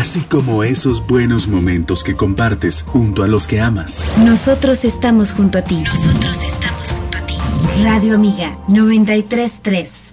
así como esos buenos momentos que compartes junto a los que amas. Nosotros estamos junto a ti. Radio Amiga 93.3.